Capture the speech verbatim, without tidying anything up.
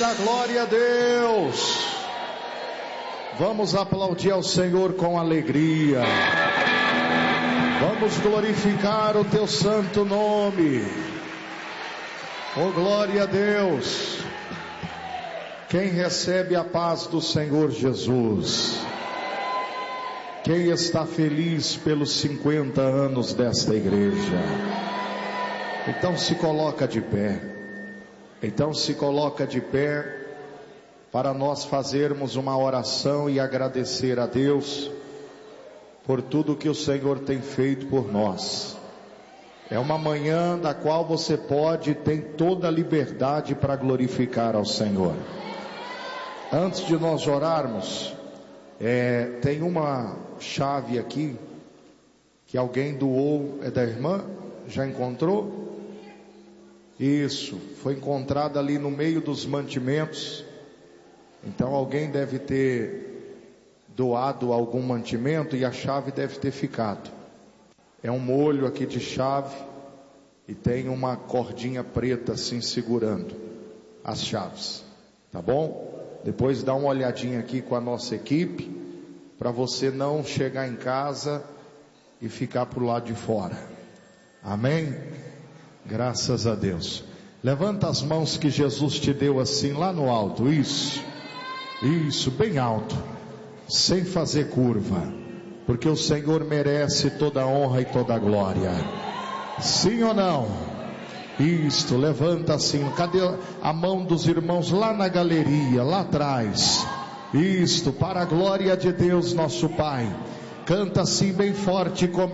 da glória a Deus. Vamos aplaudir ao Senhor com alegria. Vamos glorificar o teu santo nome. Oh, glória a Deus. Quem recebe a paz do Senhor Jesus? Quem está feliz pelos cinquenta anos desta igreja? Então se coloca de pé. Então se coloca de pé para nós fazermos uma oração e agradecer a Deus por tudo que o Senhor tem feito por nós. É uma manhã da qual você pode e tem toda a liberdade para glorificar ao Senhor. Antes de nós orarmos, é, tem uma chave aqui que alguém doou, é da irmã? Já encontrou? Isso, foi encontrada ali no meio dos mantimentos. Então alguém deve ter doado algum mantimento e a chave deve ter ficado. É um molho aqui de chave e tem uma cordinha preta assim segurando as chaves, tá bom? Depois dá uma olhadinha aqui com a nossa equipe, para você não chegar em casa e ficar pro lado de fora. Amém? Graças a Deus. Levanta as mãos que Jesus te deu assim lá no alto, isso. Isso, bem alto, sem fazer curva, porque o Senhor merece toda a honra e toda a glória. Sim ou não? Isto, levanta assim. Cadê a mão dos irmãos lá na galeria, lá atrás? Isto, para a glória de Deus nosso Pai. Canta assim bem forte comigo.